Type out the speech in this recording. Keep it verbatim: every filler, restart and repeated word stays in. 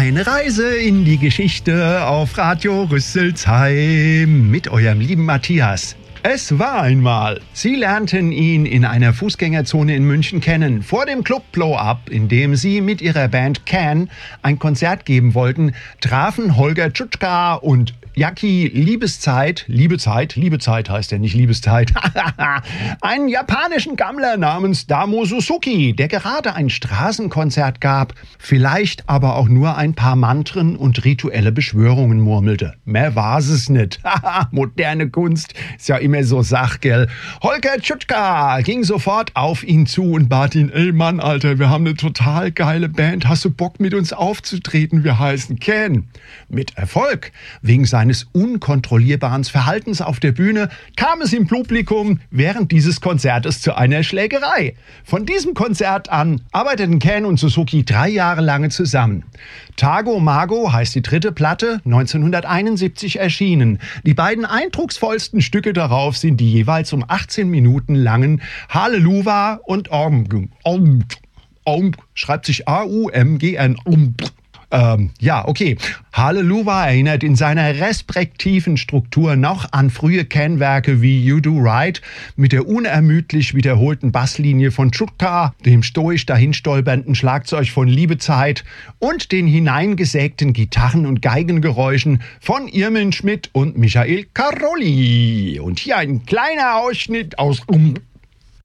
Eine Reise in die Geschichte auf Radio Rüsselsheim mit eurem lieben Matthias. Es war einmal. Sie lernten ihn in einer Fußgängerzone in München kennen, vor dem Club Blow-Up, in dem sie mit ihrer Band Can ein Konzert geben wollten, trafen Holger Tschutschka und Yaki Liebeszeit, Liebezeit, Liebezeit heißt er, nicht Liebeszeit, einen japanischen Gammler namens Damo Suzuki, der gerade ein Straßenkonzert gab, vielleicht aber auch nur ein paar Mantren und rituelle Beschwörungen murmelte. Mehr war's es nicht. Moderne Kunst ist ja immer so Sach, gell? Holger Tschutschka ging sofort auf ihn zu und bat ihn, ey Mann, Alter, wir haben eine total geile Band, hast du Bock mit uns aufzutreten? Wir heißen Can. Mit Erfolg, wegen seiner seines unkontrollierbaren Verhaltens auf der Bühne kam es im Publikum während dieses Konzertes zu einer Schlägerei. Von diesem Konzert an arbeiteten Can und Suzuki drei Jahre lang zusammen. Tago Mago heißt die dritte Platte, neunzehnhunderteinundsiebzig erschienen. Die beiden eindrucksvollsten Stücke darauf sind die jeweils um achtzehn Minuten langen Halleluja und Om. Om. Om schreibt sich A U M G N. Om. Ähm, ja, okay. Halleluja erinnert in seiner respektiven Struktur noch an frühe Can-Werke wie You Do Right mit der unermüdlich wiederholten Basslinie von Tschutschka, dem stoisch dahinstolpernden Schlagzeug von Liebezeit und den hineingesägten Gitarren- und Geigengeräuschen von Irmin Schmidt und Michael Carolli. Und hier ein kleiner Ausschnitt aus Um